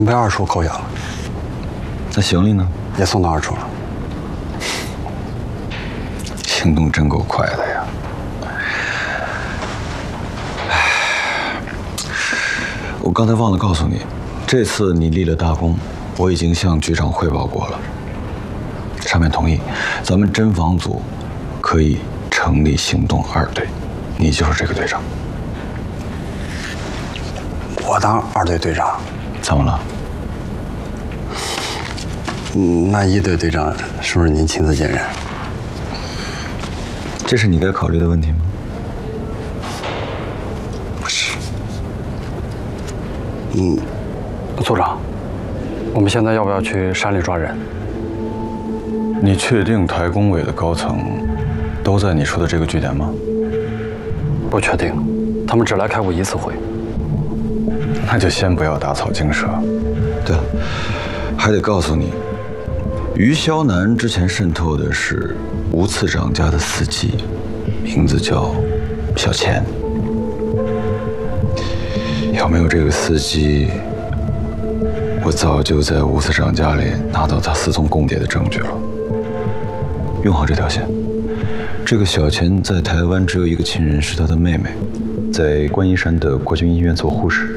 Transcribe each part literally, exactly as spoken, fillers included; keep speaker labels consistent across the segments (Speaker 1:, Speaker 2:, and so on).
Speaker 1: 被二处扣押了。
Speaker 2: 那行李呢？
Speaker 1: 也送到二处了。
Speaker 2: 行动真够快的呀！唉，我刚才忘了告诉你，这次你立了大功，我已经向局长汇报过了。上面同意，咱们侦防组可以成立行动二队，你就是这个队长。
Speaker 1: 我当二队队长？
Speaker 2: 怎么了？
Speaker 1: 嗯，那一队队长是不是您亲自兼任？
Speaker 2: 这是你该考虑的问题吗？
Speaker 1: 不是。嗯，组长，我们现在要不要去山里抓人？
Speaker 3: 你确定台工委的高层都在你说的这个据点吗？
Speaker 1: 不确定，他们只来开过一次会。
Speaker 3: 那就先不要打草惊蛇。
Speaker 2: 对了，还得告诉你，于肖南之前渗透的是吴次长家的司机，名字叫小钱。要没有这个司机，我早就在吴次长家里拿到他私通共谍的证据了。用好这条线。这个小钱在台湾只有一个亲人，是他的妹妹，在观音山的国军医院做护士。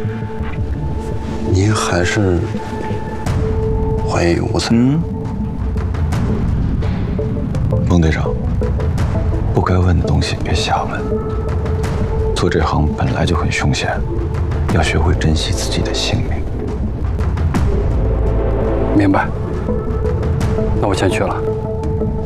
Speaker 1: 您还是怀疑吴次？
Speaker 2: 嗯，孟队长，不该问的东西别瞎问。做这行本来就很凶险，要学会珍惜自己的性命。
Speaker 1: 明白。那我先去了。